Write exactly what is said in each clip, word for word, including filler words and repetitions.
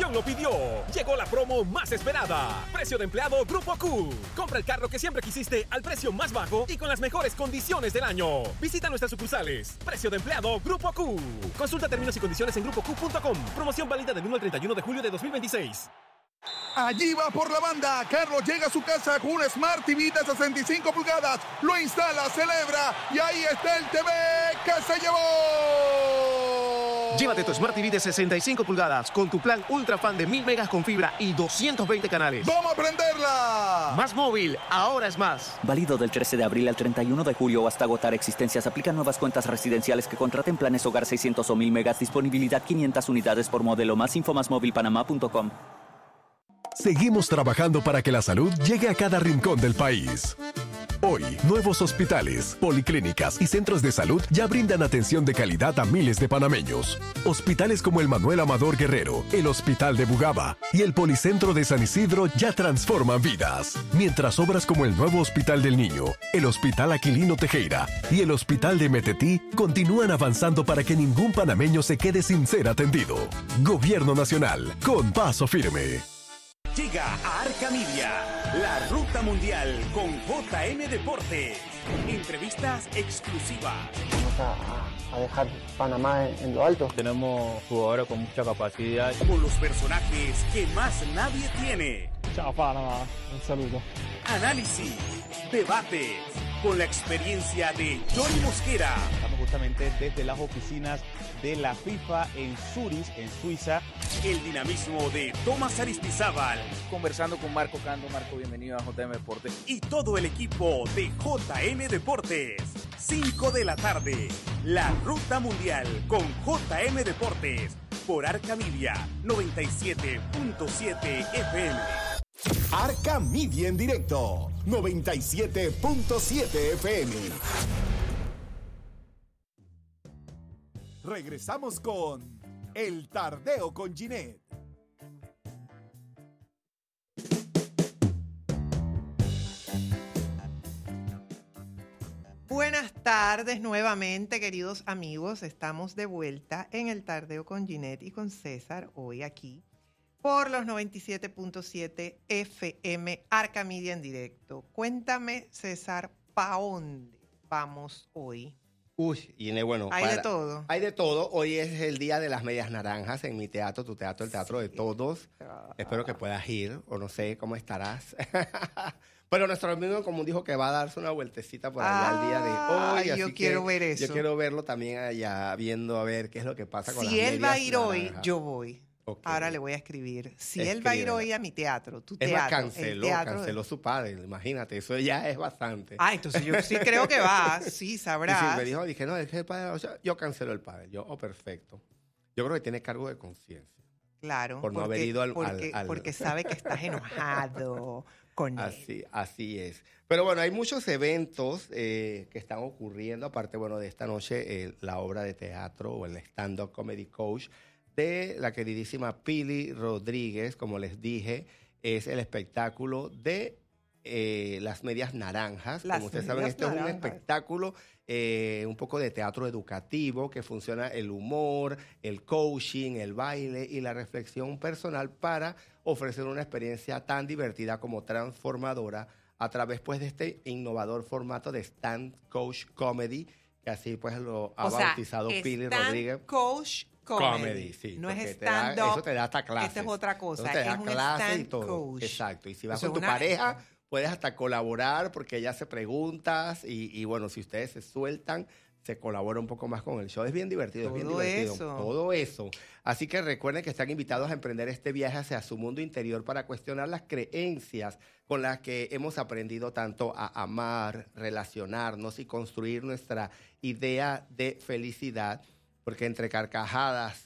generación lo pidió. Llegó la promo más esperada. Precio de empleado Grupo Q. Compra el carro que siempre quisiste al precio más bajo y con las mejores condiciones del año. Visita nuestras sucursales. Precio de empleado Grupo Q. Consulta términos y condiciones en grupo q punto com. Promoción válida del uno al treinta y uno de julio de dos mil veintiséis. Allí va por la banda. Carlos llega a su casa con un Smart T V de sesenta y cinco pulgadas. Lo instala, celebra y ahí está el T V que se llevó. Llévate tu Smart T V de sesenta y cinco pulgadas con tu plan Ultra Fan de mil megas con fibra y doscientos veinte canales. ¡Vamos a prenderla! Más móvil, ahora es más. Válido del trece de abril al treinta y uno de julio o hasta agotar existencias. Aplican nuevas cuentas residenciales que contraten planes hogar seiscientos o mil megas. Disponibilidad quinientas unidades por modelo. Más info más móvil panamá punto com. Seguimos trabajando para que la salud llegue a cada rincón del país. Hoy, nuevos hospitales, policlínicas y centros de salud ya brindan atención de calidad a miles de panameños. Hospitales como el Manuel Amador Guerrero, el Hospital de Bugaba y el Policentro de San Isidro ya transforman vidas. Mientras obras como el nuevo Hospital del Niño, el Hospital Aquilino Tejera y el Hospital de Metetí continúan avanzando para que ningún panameño se quede sin ser atendido. Gobierno Nacional, con paso firme. Llega a Arca Media, la ruta mundial con J M Deportes. Entrevistas exclusivas. Vamos a, a dejar Panamá en, en lo alto. Tenemos jugadores con mucha capacidad. Con los personajes que más nadie tiene. Chao Panamá, un saludo. Análisis, debates, con la experiencia de Johnny Mosquera. Estamos justamente desde las oficinas de la FIFA en Zurich, en Suiza. El dinamismo de Tomás Aristizábal. Conversando con Marco Cando. Marco, bienvenido a J M Deportes. Y todo el equipo de J M Deportes. cinco de la tarde. La Ruta Mundial con J M Deportes. Por Arca Media noventa y siete punto siete F M. Arca Media en directo noventa y siete punto siete F M. Regresamos con El Tardeo con Ginette. Buenas tardes nuevamente, queridos amigos. Estamos de vuelta en El Tardeo con Ginette y con César, hoy aquí por los noventa y siete punto siete F M, Arca Media en directo. Cuéntame, César, ¿pa' dónde vamos hoy? Uy, y bueno, hay para, de todo. Hay de todo. Hoy es el día de las medias naranjas en mi teatro, tu teatro, el teatro sí. de todos. Ah. Espero que puedas ir, o no sé cómo estarás. Pero nuestro amigo en común dijo que va a darse una vueltecita por allá ah, el día de hoy. Yo así quiero ver eso. Yo quiero verlo también allá, viendo a ver qué es lo que pasa con si las medias naranjas. Si él va a ir naranjas. hoy, yo voy. Okay. Ahora le voy a escribir. Si Escríbela. Él va a ir hoy a mi teatro, tu es teatro. Más, canceló, teatro canceló de... su padre, imagínate, eso ya es bastante. Ah, entonces yo sí creo que va, sí, sabrás. Y sí, me dijo, dije, no, es que el padre, o sea, yo cancelo el padre. Yo, oh, perfecto. Yo creo que tiene cargo de conciencia. Claro. Por no porque, haber ido al... Porque, al, al... porque sabe que estás enojado con él. Así, así es. Pero bueno, hay muchos eventos eh, que están ocurriendo, aparte, bueno, de esta noche, eh, la obra de teatro o el stand-up comedy coach de la queridísima Pili Rodríguez, como les dije, es el espectáculo de eh, las medias naranjas. Las como ustedes saben, esto naranjas. Es un espectáculo, eh, un poco de teatro educativo, que funciona el humor, el coaching, el baile y la reflexión personal para ofrecer una experiencia tan divertida como transformadora a través pues, de este innovador formato de stand coach comedy, que así pues lo ha o bautizado sea, Pili stand Rodríguez. Coach Comedy. Comedy, sí. No es stand-up. Eso te da hasta clases. Esta es otra cosa. Eso te da es un clases stand y todo. coach. Exacto. Y si vas Eso con tu una... pareja, puedes hasta colaborar porque ella hace preguntas y, y bueno, si ustedes se sueltan, se colabora un poco más con el show. Es bien divertido, todo es bien divertido. Eso. Todo eso. Así que recuerden que están invitados a emprender este viaje hacia su mundo interior para cuestionar las creencias con las que hemos aprendido tanto a amar, relacionarnos y construir nuestra idea de felicidad. Porque entre carcajadas,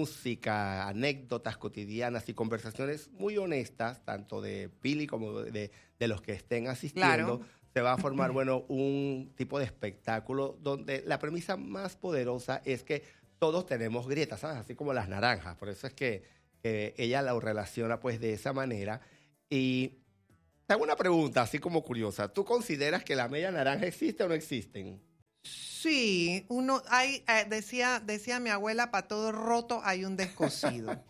música, anécdotas cotidianas y conversaciones muy honestas, tanto de Pili como de, de los que estén asistiendo, claro. se va a formar, bueno, un tipo de espectáculo donde la premisa más poderosa es que todos tenemos grietas, ¿sabes? Así como las naranjas. Por eso es que, que ella lo relaciona pues de esa manera. Y te hago una pregunta así como curiosa. ¿Tú consideras que la media naranja existe o no existen? Sí, uno hay, eh, decía, decía mi abuela, para todo roto hay un descosido.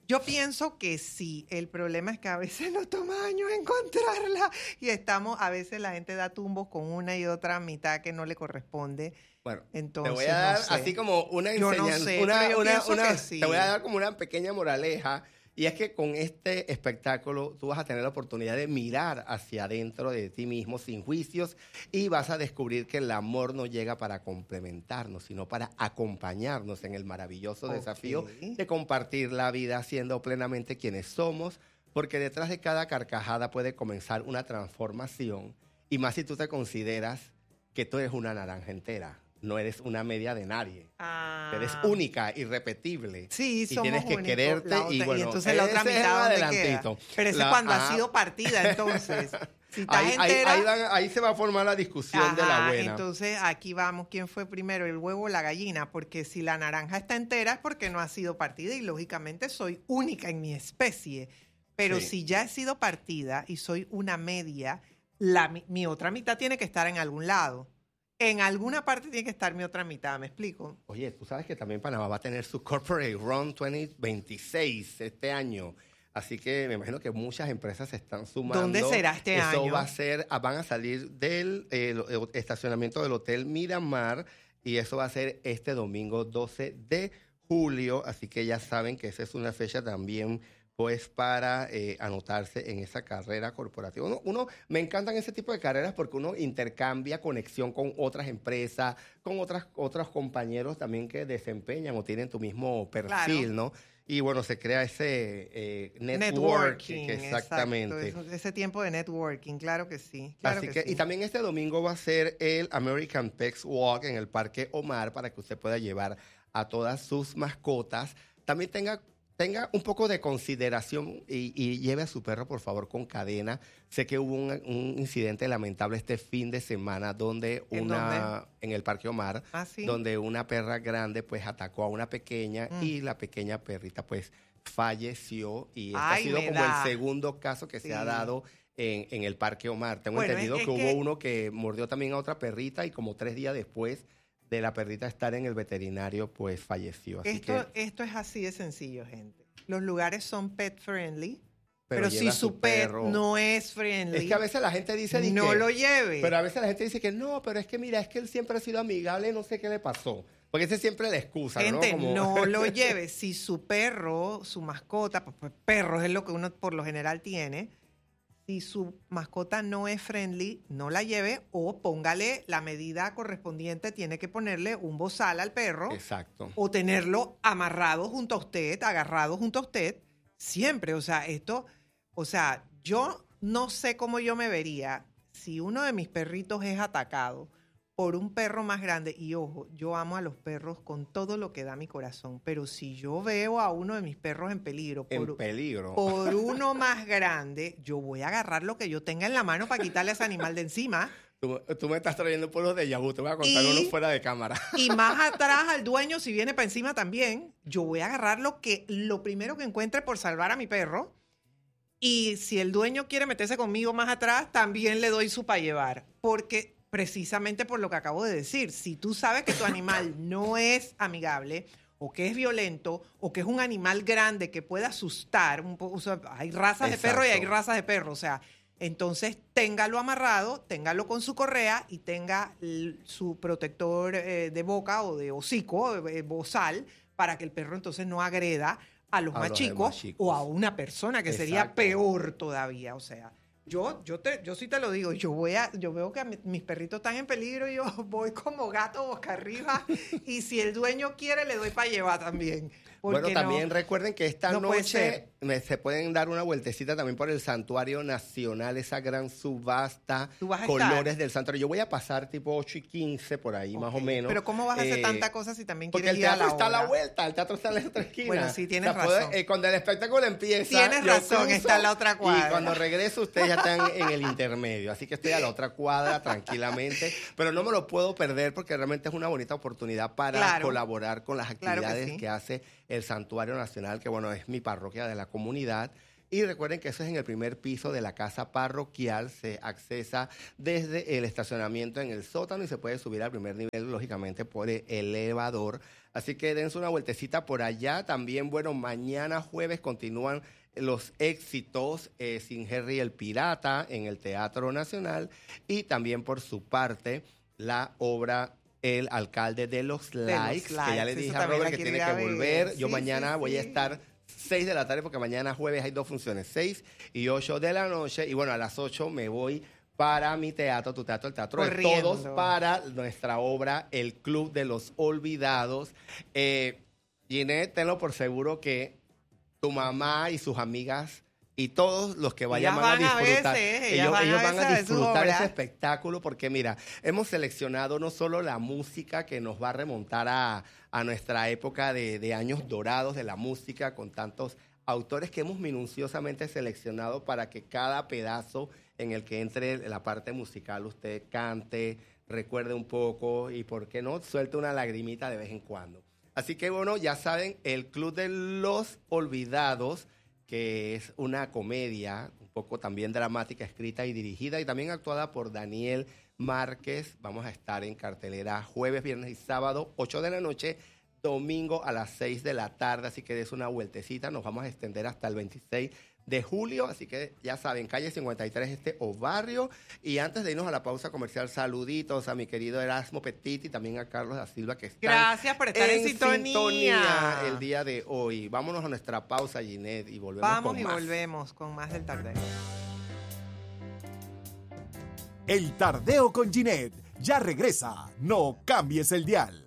Yo pienso que sí. El problema es que a veces nos toma años encontrarla y estamos, a veces la gente da tumbos con una y otra mitad que no le corresponde. Bueno, entonces, te voy a dar no sé. así como una Yo enseñanza, no sé, una, pero yo una, pienso una- que sí. te voy a dar como una pequeña moraleja, y es que con este espectáculo tú vas a tener la oportunidad de mirar hacia adentro de ti mismo sin juicios y vas a descubrir que el amor no llega para complementarnos, sino para acompañarnos en el maravilloso Ok. desafío de compartir la vida siendo plenamente quienes somos, porque detrás de cada carcajada puede comenzar una transformación, y más si tú te consideras que tú eres una naranja entera. No eres una media de nadie. Ah. Eres única, irrepetible. Sí, y somos tienes que únicos. quererte. La otra- y, bueno, entonces la otra ese es mitad, ¿dónde adelantito. queda? Pero eso La- es cuando ajá. ha sido partida, entonces. Si estás Ahí, ahí- entera... ahí van- ahí se va a formar la discusión de la Ajá, buena. entonces aquí vamos, ¿quién fue primero, el huevo o la gallina? Porque si la naranja está entera es porque no ha sido partida y lógicamente soy única en mi especie. Pero Sí. si ya he sido partida y soy una media, la, mi, mi otra mitad tiene que estar en algún lado. En alguna parte tiene que estar mi otra mitad, ¿me explico? Oye, tú sabes que también Panamá va a tener su Corporate Run dos mil veintiséis este año. Así que me imagino que muchas empresas se están sumando. ¿Dónde será este Eso año? va a ser, ah, van a salir del eh, lo- el estacionamiento del Hotel Miramar, y eso va a ser este domingo doce de julio. Así que ya saben que esa es una fecha también, pues, para eh, anotarse en esa carrera corporativa. Uno, uno, me encantan ese tipo de carreras porque uno intercambia conexión con otras empresas, con otras, otros compañeros también que desempeñan o tienen tu mismo perfil, Claro. ¿no? Y bueno, se crea ese eh, network. Networking, Exactamente. exacto, eso- ese tiempo de networking, claro que sí. Claro Así que que, sí. y también este domingo va a ser el American Pets Walk en el Parque Omar, para que usted pueda llevar a todas sus mascotas. También tenga, tenga un poco de consideración y, y lleve a su perro, por favor, con cadena. Sé que hubo un, un incidente lamentable este fin de semana donde ¿En una dónde? en el Parque Omar, ¿Ah, sí? donde una perra grande pues atacó a una pequeña Mm. y la pequeña perrita pues falleció, y este ha Ay, sido me como da. el segundo caso que se ha Sí. dado en, en el Parque Omar. Tengo Bueno, entendido es- que es hubo que- uno que mordió también a otra perrita, y como tres días después de la perrita estar en el veterinario, pues falleció. Así Esto, que, esto es así de sencillo, gente. Los lugares son pet friendly, pero, pero, si lleva su pet perro. no es friendly, Es que a veces la gente dice... di no que- lo lleve. Pero a veces la gente dice que no, pero es que mira, es que él siempre ha sido amigable, no sé qué le pasó. Porque esa es siempre la excusa, Gente, ¿no? Como- no lo lleve. Si su perro, su mascota, pues, pues, perros es lo que uno por lo general tiene. Si su mascota no es friendly, no la lleve, o póngale la medida correspondiente. Tiene que ponerle un bozal al perro. Exacto. O tenerlo amarrado junto a usted, agarrado junto a usted, siempre. O sea, esto, o sea, yo no sé cómo yo me vería si uno de mis perritos es atacado por un perro más grande. Y ojo, yo amo a los perros con todo lo que da mi corazón, pero si yo veo a uno de mis perros en peligro En por, peligro. por uno más grande, yo voy a agarrar lo que yo tenga en la mano para quitarle a ese animal de encima. Tú, tú me estás trayendo puros de vu, te voy a contar Y- uno fuera de cámara. Y más atrás al dueño, si viene para encima también, yo voy a agarrar lo que lo primero que encuentre por salvar a mi perro. Y si el dueño quiere meterse conmigo más atrás, también le doy su para llevar. Porque precisamente por lo que acabo de decir, si tú sabes que tu animal no es amigable, o que es violento, o que es un animal grande que puede asustar, un po- o sea, hay razas de perro y hay Exacto. razas de perro, o sea, entonces téngalo amarrado, téngalo con su correa y tenga l- su protector eh, de boca o de hocico, eh, bozal, para que el perro entonces no agreda a los, A más, los chicos, demás chicos. o a una persona, que sería Exacto. peor todavía, o sea. Yo, yo, te, yo sí te lo digo, yo voy a, yo veo que a mi- mis perritos están en peligro y yo voy como gato boca arriba y si el dueño quiere le doy para llevar también. Bueno, porque también no- recuerden que esta no puede noche ser. me- se pueden dar una vueltecita también por el Santuario Nacional, esa gran subasta, ¿Tú vas a colores estar? del santuario. Yo voy a pasar tipo ocho y quince por ahí, más o menos. Pero ¿cómo vas a hacer Eh, tanta cosa si también Porque quieres el ir a teatro la está a la hora? vuelta, el teatro está en la otra esquina. Bueno, sí, tienes puede- razón. eh, cuando el espectáculo empieza, Tienes yo razón, cruzo, está en la otra cuadra. Y cuando regreso, ustedes ya están en el intermedio. Así que estoy a la otra cuadra tranquilamente. Pero no me lo puedo perder porque realmente es una bonita oportunidad para Claro. colaborar con las Claro que actividades sí. que hace el Santuario Nacional, que bueno, es mi parroquia de la comunidad. Y recuerden que eso es en el primer piso de la casa parroquial. Se accesa desde el estacionamiento en el sótano y se puede subir al primer nivel, lógicamente, por el elevador. Así que dense una vueltecita por allá. También, bueno, mañana jueves continúan los éxitos eh, Sin Henry el Pirata en el Teatro Nacional. Y también, por su parte, la obra El Alcalde de los Likes, likes que ya le dije a Robert que tiene que volver. Yo sí, mañana sí, voy sí. a estar seis de la tarde, porque mañana jueves hay dos funciones, seis y ocho de la noche. Y bueno, a las ocho me voy para mi teatro, tu teatro, el Teatro Corriendo. de Todos, para nuestra obra El Club de los Olvidados. Eh, Ginette, tenlo por seguro que tu mamá y sus amigas y todos los que vayan van a disfrutar, a veces, ellos, van, ellos a van a disfrutar ese espectáculo, porque mira, hemos seleccionado no solo la música que nos va a remontar a, a nuestra época de, de años dorados de la música, con tantos autores que hemos minuciosamente seleccionado para que cada pedazo en el que entre la parte musical usted cante, recuerde un poco y, ¿por qué no?, suelte una lagrimita de vez en cuando. Así que, bueno, ya saben, El Club de los Olvidados, que es una comedia un poco también dramática, escrita y dirigida y también actuada por Daniel Márquez. Vamos a estar en cartelera jueves, viernes y sábado, ocho de la noche, domingo a las seis de la tarde, así que des una vueltecita. Nos vamos a extender hasta el veintiséis de julio, así que ya saben, calle cincuenta y tres este o barrio. Y antes de irnos a la pausa comercial, saluditos a mi querido Erasmo Petit y también a Carlos da Silva, que están Gracias por estar en, en sintonía. sintonía el día de hoy. Vámonos a nuestra pausa, Ginette, y volvemos Vamos con y más. volvemos con más del Tardeo. El Tardeo con Ginette ya regresa. No cambies el dial.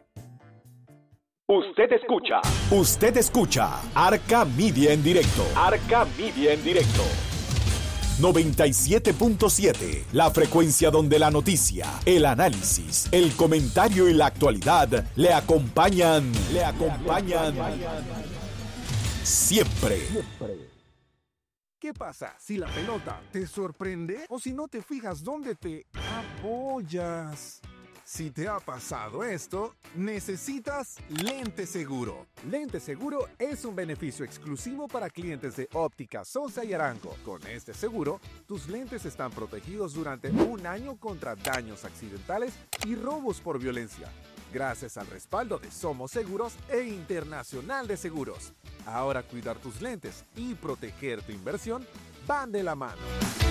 Usted escucha. Usted escucha Arca Media en directo. Arca Media en directo. noventa y siete punto siete, la frecuencia donde la noticia, el análisis, el comentario y la actualidad le acompañan, le acompañan siempre. ¿Qué pasa si la pelota te sorprende o si no te fijas dónde te apoyas? Si te ha pasado esto, necesitas Lente Seguro. Lente Seguro es un beneficio exclusivo para clientes de Óptica Sosa y Arango. Con este seguro, tus lentes están protegidos durante un año contra daños accidentales y robos por violencia, gracias al respaldo de Somos Seguros e Internacional de Seguros. Ahora cuidar tus lentes y proteger tu inversión van de la mano.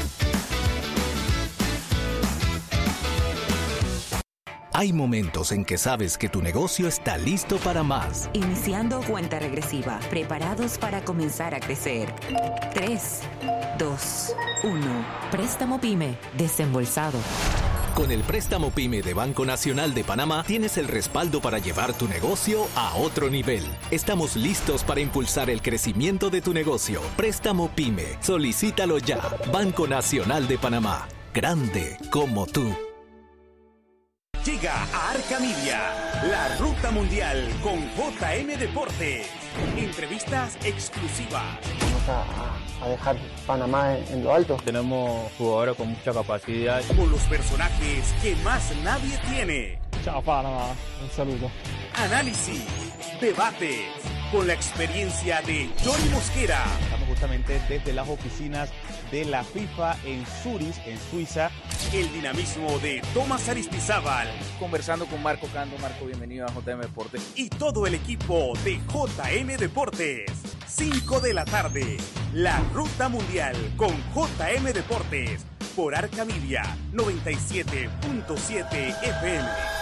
Hay momentos en que sabes que tu negocio está listo para más. Iniciando cuenta regresiva, preparados para comenzar a crecer. tres, dos, uno. Préstamo PYME, desembolsado. Con el préstamo PYME de Banco Nacional de Panamá tienes el respaldo para llevar tu negocio a otro nivel. Estamos listos para impulsar el crecimiento de tu negocio. Préstamo PYME, solicítalo ya. Banco Nacional de Panamá, grande como tú. Llega a Arca Media, la ruta mundial con J M Deportes. Entrevistas exclusivas. Vamos a, a dejar Panamá en, en lo alto. Tenemos jugadores con mucha capacidad. Con los personajes que más nadie tiene. Chao Panamá, un saludo. Análisis, debate, con la experiencia de Johnny Mosquera. Estamos justamente desde las oficinas de la FIFA en Zurich, en Suiza. El dinamismo de Tomás Aristizábal. Conversando con Marco Cando. Marco, bienvenido a J M Deportes. Y todo el equipo de J M Deportes. cinco de la tarde. La Ruta Mundial con J M Deportes. Por Arca Media noventa y siete punto siete F M.